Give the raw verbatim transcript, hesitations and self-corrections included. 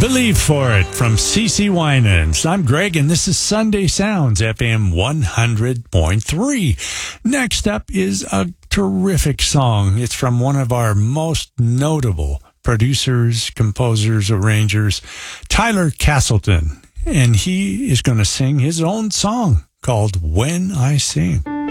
Believe for It from C C Winans. I'm Greg, and this is Sunday Sounds, F M one hundred point three. Next up is a terrific song. It's from one of our most notable producers, composers, arrangers, Tyler Castleton. And he is going to sing his own song called When I Sing.